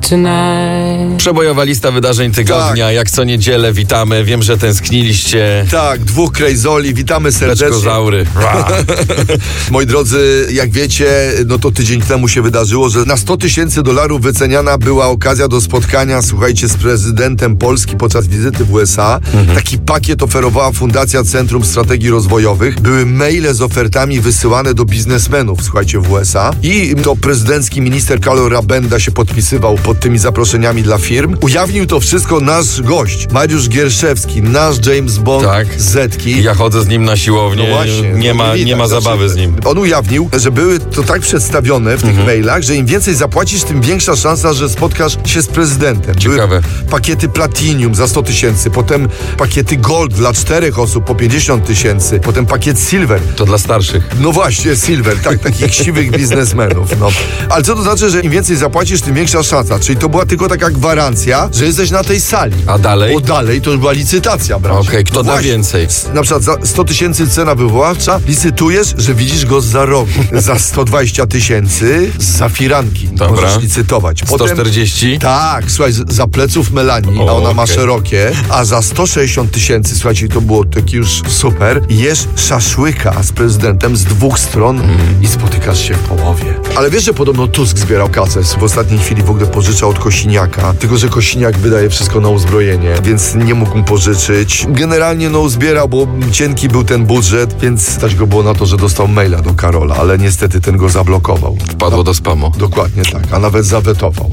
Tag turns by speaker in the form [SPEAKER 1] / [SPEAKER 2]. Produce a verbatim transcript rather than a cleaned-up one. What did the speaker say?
[SPEAKER 1] tonight.
[SPEAKER 2] Przebojowa lista wydarzeń tygodnia,
[SPEAKER 3] Tak.
[SPEAKER 2] jak co niedzielę, witamy. Wiem, że tęskniliście.
[SPEAKER 3] Tak, dwóch krejzoli, witamy serdecznie.
[SPEAKER 2] Beczkozaury.
[SPEAKER 3] Moi drodzy, jak wiecie, no to tydzień temu się wydarzyło, że na sto tysięcy dolarów wyceniana była okazja do spotkania, słuchajcie, z prezydentem Polski podczas wizyty w U S A. Mhm. Taki pakiet oferowała Fundacja Centrum Strategii Rozwojowych. Były maile z ofertami wysyłane do biznesmenów, słuchajcie, w U S A. I to prezydencki minister Karol Rabenda się podpisywał pod tymi zaproszeniami dla firm. Ujawnił to wszystko nasz gość, Mariusz Gierszewski, nasz James Bond
[SPEAKER 2] Tak.
[SPEAKER 3] z Zetki.
[SPEAKER 2] Ja chodzę z nim na siłownię.
[SPEAKER 3] No właśnie,
[SPEAKER 2] nie
[SPEAKER 3] no
[SPEAKER 2] ma,
[SPEAKER 3] widać,
[SPEAKER 2] nie ma
[SPEAKER 3] znaczy,
[SPEAKER 2] zabawy z nim.
[SPEAKER 3] On ujawnił, że były to tak przedstawione w tych
[SPEAKER 2] Mhm.
[SPEAKER 3] mailach, że im więcej zapłacisz, tym większa szansa, że spotkasz się z prezydentem.
[SPEAKER 2] Ciekawe.
[SPEAKER 3] Były pakiety Platinum za sto tysięcy, potem pakiety Gold dla czterech osób po pięćdziesiąt tysięcy, potem pakiet Silver.
[SPEAKER 2] To dla starszych.
[SPEAKER 3] No właśnie, Silver, tak, takich chciwych biznesmenów. No. Ale co to znaczy, że im więcej zapłacisz, tym większa szansa? Czyli to była tylko taka gwarancja, że jesteś na tej sali.
[SPEAKER 2] A dalej?
[SPEAKER 3] Bo dalej to już była licytacja, bracie.
[SPEAKER 2] Okej, kto
[SPEAKER 3] No
[SPEAKER 2] da
[SPEAKER 3] właśnie.
[SPEAKER 2] więcej?
[SPEAKER 3] Na przykład za sto tysięcy cena wywoławcza, licytujesz, że widzisz go za rogu. Za sto dwadzieścia tysięcy za firanki.
[SPEAKER 2] Dobra.
[SPEAKER 3] Możesz licytować.
[SPEAKER 2] sto czterdzieści?
[SPEAKER 3] Tak, słuchaj, z- za pleców Melanii,
[SPEAKER 2] O,
[SPEAKER 3] a ona ma
[SPEAKER 2] okej.
[SPEAKER 3] szerokie, a za sto sześćdziesiąt tysięcy, słuchajcie, to było taki już super, jesz szaszłyka z prezydentem z dwóch stron
[SPEAKER 2] Mm.
[SPEAKER 3] i spotykasz się w połowie. Ale wiesz, że podobno Tusk zbierał kasę, w ostatniej chwili w ogóle pożyczał od Kosiniaka, tylko że Kosiniak wydaje wszystko na uzbrojenie, więc nie mógł mu pożyczyć. Generalnie no zbierał, bo cienki był ten budżet, więc stać go było na to, że dostał maila do Karola, ale niestety ten go zablokował.
[SPEAKER 2] Wpadło do spamu.
[SPEAKER 3] Dokładnie tak, a nawet zawetował.